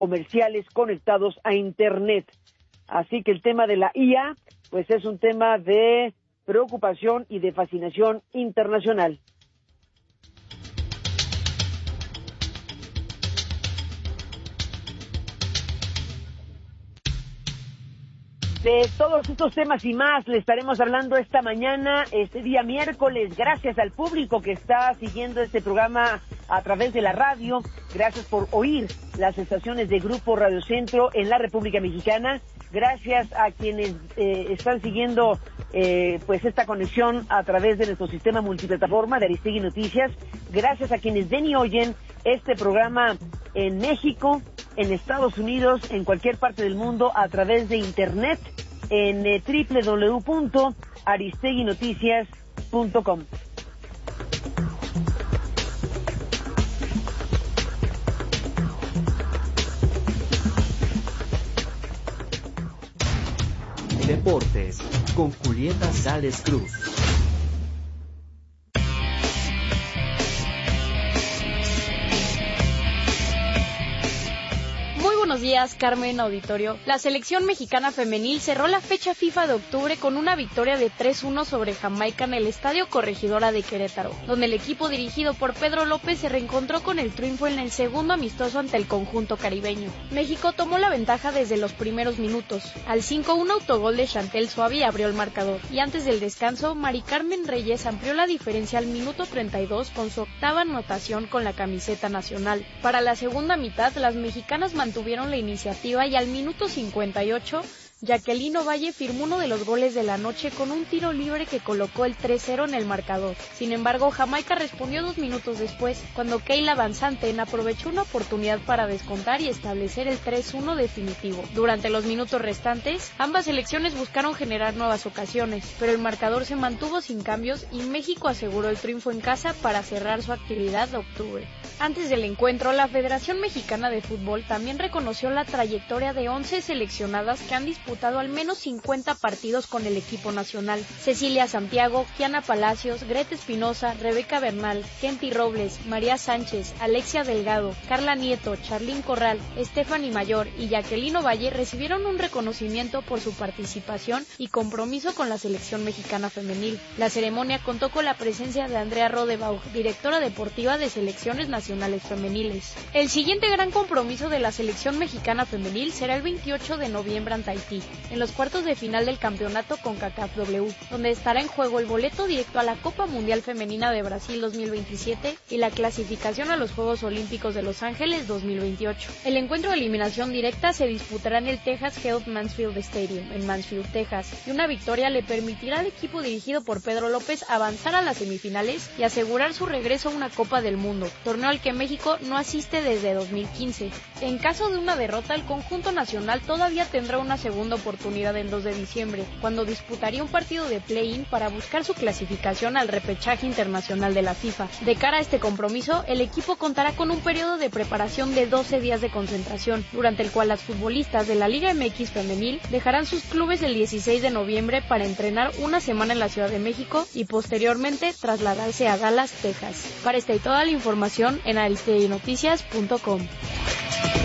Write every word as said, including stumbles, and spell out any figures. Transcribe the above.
comerciales conectados a Internet. Así que el tema de la I A, pues es un tema de preocupación y de fascinación internacional. De todos estos temas y más le estaremos hablando esta mañana, este día miércoles. Gracias al público que está siguiendo este programa a través de la radio. Gracias por oír las estaciones de Grupo Radio Centro en la República Mexicana. Gracias a quienes eh, están siguiendo eh, pues esta conexión a través de nuestro sistema multiplataforma de Aristegui Noticias. Gracias a quienes ven y oyen este programa en México, en Estados Unidos, en cualquier parte del mundo a través de Internet en eh, doble u doble u doble u punto aristegui noticias punto com. Deportes con Julieta Sales Cruz. Buenos días, Carmen, auditorio. La selección mexicana femenil cerró la fecha FIFA de octubre con una victoria de tres uno sobre Jamaica en el Estadio Corregidora de Querétaro, donde el equipo dirigido por Pedro López se reencontró con el triunfo en el segundo amistoso ante el conjunto caribeño. México tomó la ventaja desde los primeros minutos. Al cinco uno autogol de Chantel Suavi abrió el marcador, y antes del descanso, Mari Carmen Reyes amplió la diferencia al minuto treinta y dos con su octava anotación con la camiseta nacional. Para la segunda mitad, las mexicanas mantuvieron la iniciativa y al minuto cincuenta y ocho, Jacqueline Ovalle firmó uno de los goles de la noche con un tiro libre que colocó el tres cero en el marcador. Sin embargo, Jamaica respondió dos minutos después, cuando Keila Van Santen aprovechó una oportunidad para descontar y establecer el tres uno definitivo. Durante los minutos restantes, ambas selecciones buscaron generar nuevas ocasiones, pero el marcador se mantuvo sin cambios y México aseguró el triunfo en casa para cerrar su actividad de octubre. Antes del encuentro, la Federación Mexicana de Fútbol también reconoció la trayectoria de once seleccionadas que han disputado al menos cincuenta partidos con el equipo nacional. Cecilia Santiago, Kiana Palacios, Grete Espinosa, Rebeca Bernal, Kenty Robles, María Sánchez, Alexia Delgado, Carla Nieto, Charlín Corral, Stephanie Mayor y Jacqueline Ovalle recibieron un reconocimiento por su participación y compromiso con la selección mexicana femenil. La ceremonia contó con la presencia de Andrea Rodebauch, directora deportiva de Selecciones Nacionales Femeniles. El siguiente gran compromiso de la selección mexicana femenil será el veintiocho de noviembre ante Haití, en los cuartos de final del campeonato CONCACAF W, donde estará en juego el boleto directo a la Copa Mundial Femenina de Brasil dos mil veintisiete y la clasificación a los Juegos Olímpicos de Los Ángeles dos mil veintiocho. El encuentro de eliminación directa se disputará en el Texas Health Mansfield Stadium, en Mansfield, Texas, y una victoria le permitirá al equipo dirigido por Pedro López avanzar a las semifinales y asegurar su regreso a una Copa del Mundo, torneo al que México no asiste desde dos mil quince. En caso de una derrota, el conjunto nacional todavía tendrá una segunda oportunidad el dos de diciembre, cuando disputaría un partido de play-in para buscar su clasificación al repechaje internacional de la FIFA. De cara a este compromiso, el equipo contará con un periodo de preparación de doce días de concentración, durante el cual las futbolistas de la Liga M X femenil dejarán sus clubes el dieciséis de noviembre para entrenar una semana en la Ciudad de México y posteriormente trasladarse a Dallas, Texas. Para esta y toda la información en aristegui noticias punto com.